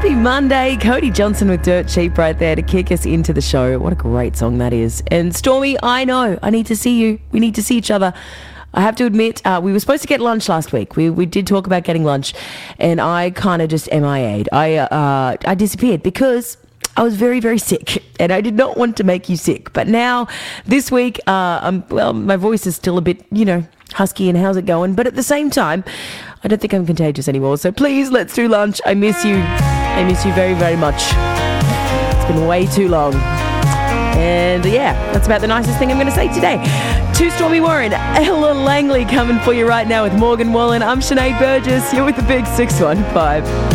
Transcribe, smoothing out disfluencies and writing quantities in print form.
Happy Monday. Cody Johnson with Dirt Cheap right there to kick us into the show. What a great song that is. And Stormy, I know, I need to see you. We need to see each other. I have to admit, we were supposed to get lunch last week. We did talk about getting lunch, and I kind of just MIA'd. I disappeared because I was very, very sick, and I did not want to make you sick. But now, this week, my voice is still a bit, husky, and how's it going? But at the same time, I don't think I'm contagious anymore. So please, let's do lunch. I miss you. I miss you very, very much. It's been way too long. And yeah, that's about the nicest thing I'm going to say today. To Stormy Warren, Ella Langley coming for you right now with Morgan Wallen. I'm Sinead Burgess. You're with the Big 615.